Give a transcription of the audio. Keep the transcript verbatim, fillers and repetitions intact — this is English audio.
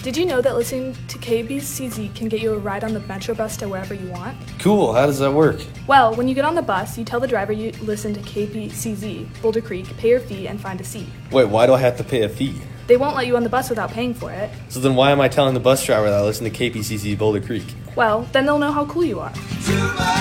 Did you know that listening to K B C Z can get you a ride on the Metro bus to wherever you want? Cool, how does that work? Well, when you get on the bus, you tell the driver you listen to K B C Z, Boulder Creek, pay your fee, and find a seat. Wait, why do I have to pay a fee? They won't let you on the bus without paying for it. So then why am I telling the bus driver that I listen to K P C C Boulder Creek? Well, then they'll know how cool you are.